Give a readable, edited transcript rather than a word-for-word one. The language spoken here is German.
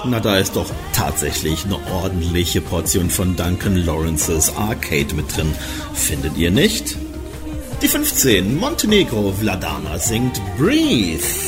Na, da ist doch tatsächlich eine ordentliche Portion von Duncan Lawrences Arcade mit drin. Findet ihr nicht? Die 15, Montenegro, Vladana singt Breathe.